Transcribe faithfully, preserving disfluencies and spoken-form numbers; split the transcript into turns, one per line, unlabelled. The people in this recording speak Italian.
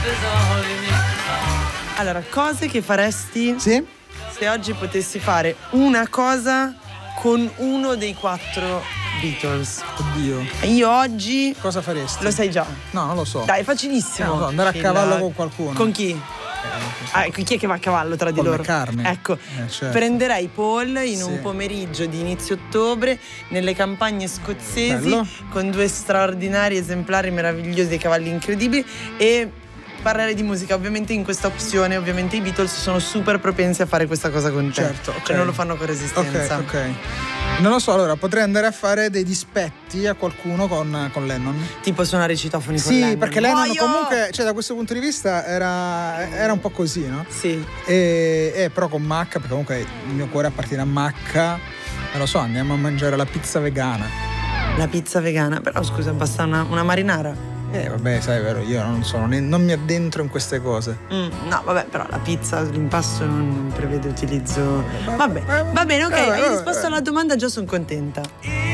Allora, cose che faresti
Sì?
se oggi potessi fare una cosa con uno dei quattro Beatles.
Oddio.
E io oggi
Cosa faresti?
lo sai già.
No, non lo so.
Dai, è facilissimo.
Eh, non so, andare a
Il-
cavallo con qualcuno.
Con chi? Ah, ecco, chi è che va a cavallo tra di
Paul
loro?
McCartney.
Ecco,
Eh, certo.
prenderei Paul in
Sì.
un pomeriggio di inizio ottobre nelle campagne scozzesi
Bello.
con due straordinari esemplari meravigliosi dei cavalli incredibili e parlerei di musica. Ovviamente in questa opzione, ovviamente i Beatles sono super propensi a fare questa cosa con te.
Certo, ok.
Cioè non lo fanno con resistenza.
Ok, ok. Non lo so, allora potrei andare a fare dei dispetti a qualcuno con, con Lennon.
Tipo suonare i citofoni con
Sì,
Lennon.
perché Lennon
Muoio!
comunque, cioè da questo punto di vista era, era un po' così, no?
Sì.
E, e però con Macca, perché comunque il mio cuore appartiene a Macca, non lo so, andiamo a mangiare la pizza vegana.
La pizza vegana. Però scusa, basta una, una marinara.
Eh vabbè, sai, vero, io non sono, ne- non mi addentro in queste cose.
Mm, no, vabbè, però la pizza, l'impasto non prevede utilizzo. Vabbè, va bene, ok,
Vabbè,
hai
vabbè,
risposto
vabbè.
alla domanda, già sono contenta.